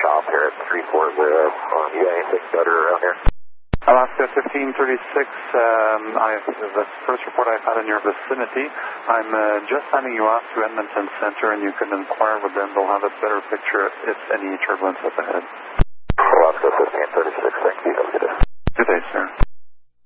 shop here at 340. You got anything better around here? Alaska 1536, this is the first report I've had in your vicinity. I'm just sending you off to Edmonton Center, and you can inquire with them. They'll have a better picture if any turbulence up ahead. Alaska 1536, thank you. Have a good day. Good day, sir.